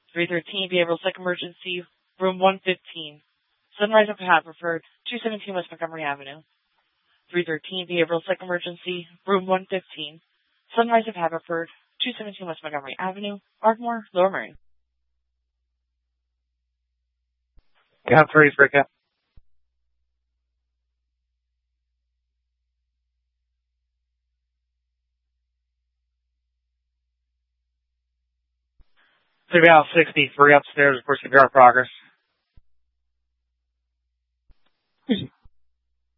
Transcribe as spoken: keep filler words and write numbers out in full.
three thirteen, behavioral psych emergency, room one fifteen. Sunrise of Haverford, two seventeen West Montgomery Avenue. three thirteen, behavioral psych emergency, room one fifteen. Sunrise of Haverford, two seventeen West Montgomery Avenue, Ardmore, Lower Merion. You have three, Fricka. City House sixty-three upstairs, of course, C P R progress.